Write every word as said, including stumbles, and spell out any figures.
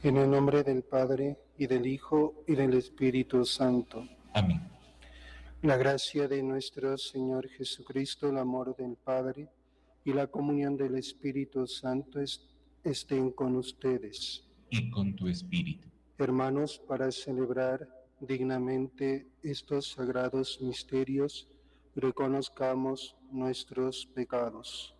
En el nombre del Padre, y del Hijo, y del Espíritu Santo. Amén. La gracia de nuestro Señor Jesucristo, el amor del Padre, y la comunión del Espíritu Santo es, estén con ustedes. Y con tu espíritu. Hermanos, para celebrar dignamente estos sagrados misterios, reconozcamos nuestros pecados.